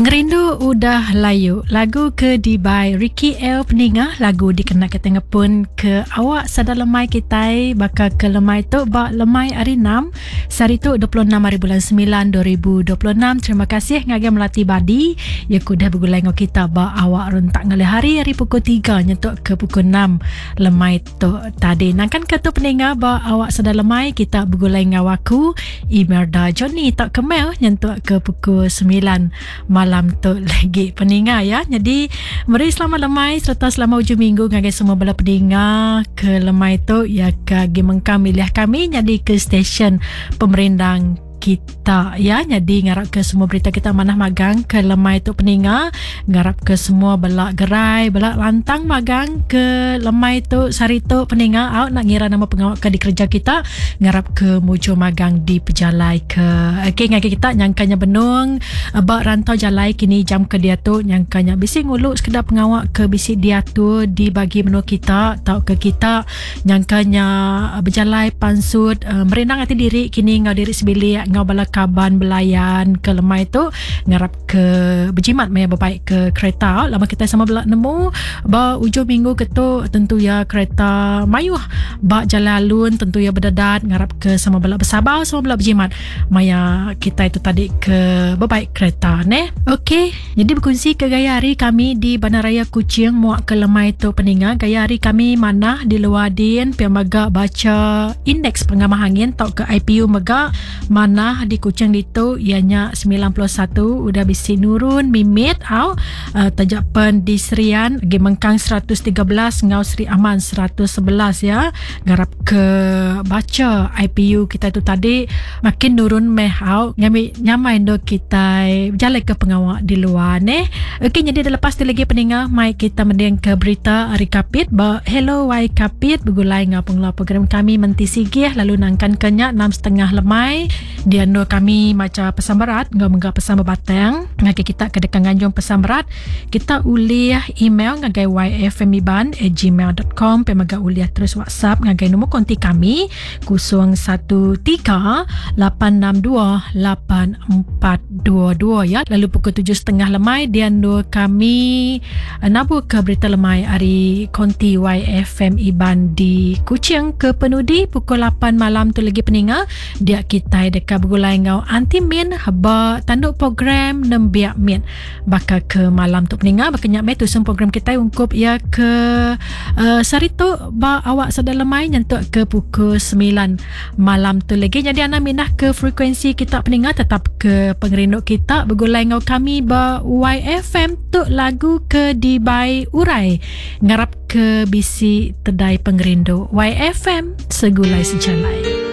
Pengerindu udah layu. Lagu ke Dibai Ricky L Peningah. Lagu dikenak ke tengah pun ke awak sadar lemai kita bakal ke lemai tu bak lemai hari 6 sehari tu 26 hari bulan 9 2026. Terima kasih ngagam melatih badi ya kudah bergulai ngau kita bak awak rentak ngalih hari pukul 3 nyentuk ke pukul 6 lemai tu tadi nangkan ke tu peningah bak awak sadar lemai kita bergulai ngau aku Imelda Johnny tak kemel nyentuk ke pukul 9 malam tu lagi peningah ya. Jadi mari selamat lemai serta selamat hujung minggu ngagai semua bala peningah ke lemai tu ya kagi mengkam milih kami jadi ke stesen pemerindang kita ya. Jadi ngarap ke semua berita kita manah magang ke lemai tu peningah, ngarap ke semua belak gerai belak lantang magang ke lemai tu sari tu peningah awak nak ngira nama pengawal ke di kerja kita ngarap ke mujo magang di pejalai ke okay, ngagai kita nyangkanya benung bak rantau jalai kini jam ke dia tu nyangkanya bisi nguluk sekedar pengawal ke bisi dia tu dibagi menu kita tau ke kita nyangkanya berjalai pansut merendang hati diri kini ngau diri sebilik ngau bala kaban belayan ke lemai tu ngarap ke berjimat maya berbaik ke kereta lama kita sama belak nemu ba ujung minggu ke tu tentu ya kereta mayuh ba jalan alun tentu ya berdadat ngarap ke sama belak bersabar sama belak berjimat maya kita itu tadi ke berbaik kereta ne. Okey, jadi berkongsi ke gaya hari kami di Bandaraya Kuching muak ke lemai tu peningah. Gaya hari kami mana di luar din pihak maga baca indeks pengamah angin tau ke IPU maga mana di Kuching itu ianya 91 udah bisi nurun mimit au tajapan di Serian gi Mengkang 113 ngau Seri Aman 111 ya. Garap ke baca IPU kita tu tadi makin nurun meh au ngami nyamai do kita berjalan ke pengawal di luar ne. Okey, jadi dah lepas tu lagi peningah mai kita mendeng ke berita hari Kapit ba hello wai Kapit bergulai ngau pengelola program kami menti sigih lalu nangkan kenyak 6.30 lemai dia no kami macam pesan berat ngau menggah pesan berbatang ngagai kita ke dekat Ganjong pesan berat kita uliah email ngagai yfmiban@gmail.com pemaga uliah terus WhatsApp ngagai nombor konti kami 0138628422 ya. Lalu pukul 7.30 lemai dia no kami nabu ke berita lemai hari konti YFM Iban di Kuching ke penudi pukul 8 malam tu lagi peningah dia kita dekat bergulai ngau anti min ba tanduk program nembiak min bakal ke malam tu peningah bakal nyak mai tu program kita ungkup ya ke sari tu ba awak sadar lemai nyentuk ke pukul 9 malam tu lagi. Jadi ana minah ke frekuensi kita peningah tetap ke pengerindu kita bergulai ngau kami ba YFM tu lagu ke Dibai Urai ngarap ke bisi tedai pengerindu YFM segulai sejalai.